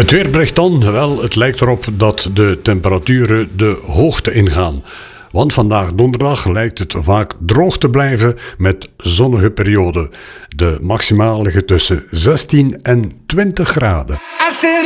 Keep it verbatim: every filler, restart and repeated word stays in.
Het weerbericht dan, wel, het lijkt erop dat de temperaturen de hoogte ingaan. Want vandaag donderdag lijkt het vaak droog te blijven met zonnige perioden. De maximale liggen tussen zestien en twintig graden.